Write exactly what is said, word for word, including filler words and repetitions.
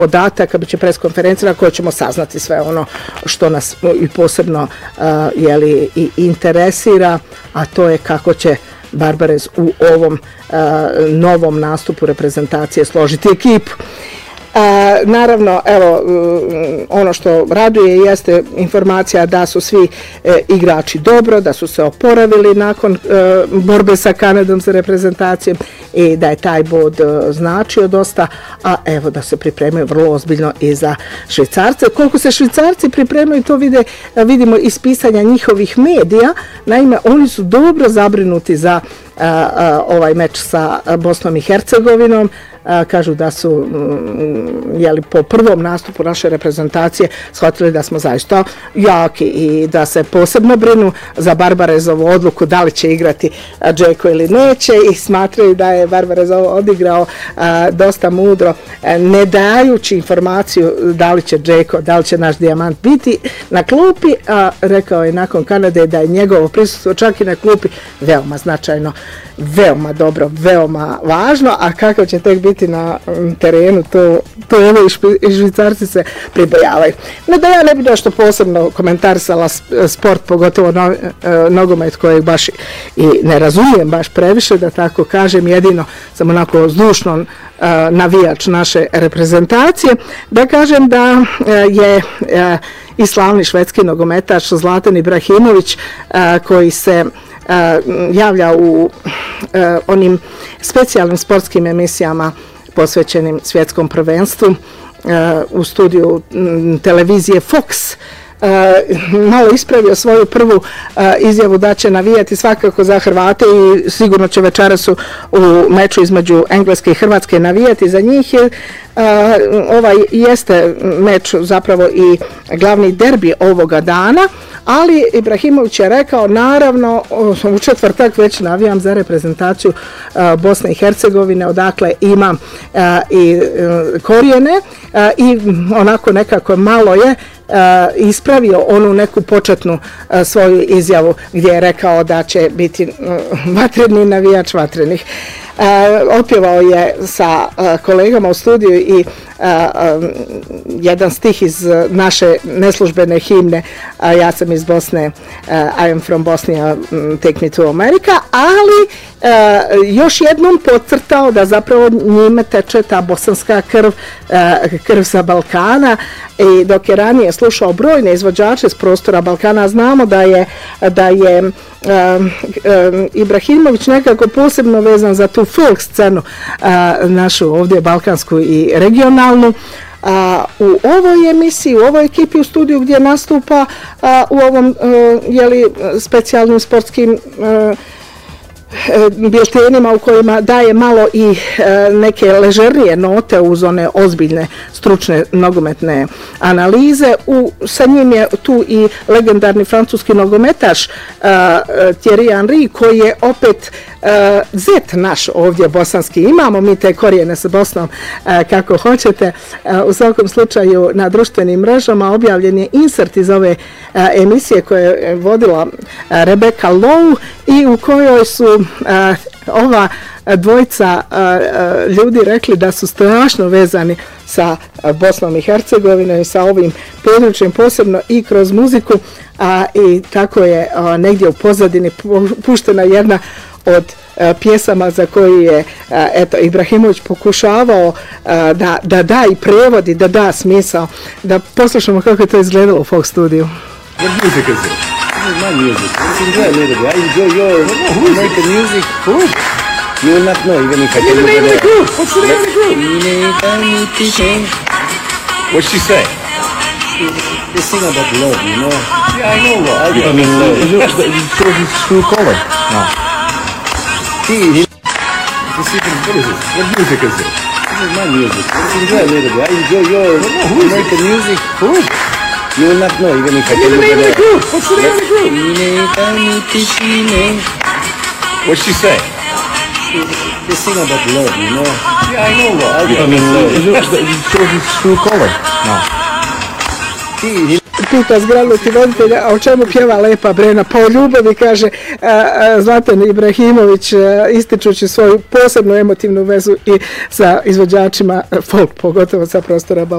podataka, bit će preskonferencija na kojoj ćemo saznati sve ono što nas i posebno uh, jeli, i interesira, a to je kako će Barbarez u ovom uh, novom nastupu reprezentacije složiti ekipu. A, naravno, evo, ono što raduje jeste informacija da su svi e, igrači dobro, da su se oporavili nakon e, borbe sa Kanadom za reprezentacijom i da je taj bod e, značio dosta, a evo da se pripremaju vrlo ozbiljno i za Švicarce. Koliko se Švicarci pripremaju, to vide, vidimo iz pisanja njihovih medija. Naime, oni su dobro zabrinuti za a, a, ovaj meč sa Bosnom i Hercegovinom. A, kažu da su m, jeli, po prvom nastupu naše reprezentacije shvatili da smo zaista jaki i da se posebno brinu za Barbarezovu odluku da li će igrati Džeko ili neće i smatraju da je Barbarezov odigrao a, dosta mudro, a, ne dajući informaciju da li će Džeko, da li će naš dijamant biti na klupi, a rekao je nakon Kanade da je njegovo prisustvo čak i na klupi veoma značajno, veoma dobro, veoma važno, a kako će tek biti na terenu, to, to evo i Švicarci se pribojavaju. No da ja ne bi nešto posebno komentarisala sport, pogotovo no, nogomet kojeg baš i ne razumijem baš previše, da tako kažem, jedino sam onako zdušno uh, navijač naše reprezentacije, da kažem da uh, je uh, i slavni švedski nogometaš Zlatan Ibrahimović uh, koji se Uh, javlja u uh, onim specijalnim sportskim emisijama posvećenim svjetskom prvenstvu uh, u studiju m, televizije Fox. Uh, malo ispravio svoju prvu uh, izjavu da će navijati svakako za Hrvate i sigurno će večeras u, u meču između Engleske i Hrvatske navijati za njih. Jer uh, ovaj jeste meč zapravo i glavni derbi ovoga dana, ali Ibrahimović je rekao, naravno u četvrtak već navijam za reprezentaciju uh, Bosne i Hercegovine, odakle imam uh, i uh, korijene uh, i onako nekako malo je Uh, ispravio onu neku početnu uh, svoju izjavu gdje je rekao da će biti uh, vatreni navijač vatrenih. Uh, otpjevao je sa uh, kolegama u studiju i uh, um, jedan stih iz naše neslužbene himne, uh, ja sam iz Bosne, uh, I am from Bosnia, um, take me to America, ali uh, još jednom podcrtao da zapravo njime teče ta bosanska krv, uh, krv sa Balkana, i dok je ranije slušao brojne izvođače s prostora Balkana, znamo da je, da je um, um, Ibrahimović nekako posebno vezan za tu folk scenu uh, našu ovdje balkansku i regionalnu. A, u ovoj emisiji, u ovoj ekipi u studiju gdje nastupa a, u ovom uh, jeli, specijalnim sportskim uh, biltenima u kojima daje malo i e, neke ležernije note uz one ozbiljne stručne nogometne analize. U, sa njim je tu i legendarni francuski nogometaš e, Thierry Henry, koji je opet e, zet naš ovdje bosanski. Imamo mi te korijene sa Bosnom e, kako hoćete. E, u svakom slučaju na društvenim mrežama objavljen je insert iz ove e, emisije koje je vodila e, Rebecca Lowe i u kojoj su Uh, ova dvojica uh, uh, ljudi rekli da su strašno vezani sa uh, Bosnom i Hercegovinom i sa ovim područjem, posebno i kroz muziku, a uh, i tako je uh, negdje u pozadini puštena jedna od uh, pjesama za koju je uh, eto, Ibrahimović pokušavao uh, da, da da i prevodi, da da smisao. Da poslušamo kako je to izgledalo u Fox studiju. What music is it? This is my music. I enjoy a little bit. I enjoy your oh, American music. Who? You will not know even if I tell you. What's the name of the group? What's the name of the group? What's she say? They sing about love, you know. Yeah, I know love. I mean, love. It's true color. No. He, he. This is, what is it? What music is it? This is my music. I enjoy a little bit. I enjoy your oh, American music. Who? You will not know even if I tell you. What's the name of the group? What's the name of the group? What's she say? They sing about love, you know. Yeah, I know love. I mean, it's true color. No. He, he. Pita zgranuti voditelja, a o čemu pjeva Lepa Brena? Pa o ljubavi, kaže a, a, Zlatan Ibrahimović, a, ističući svoju posebnu emotivnu vezu i sa izvođačima folk, pogotovo sa prostora Balkana.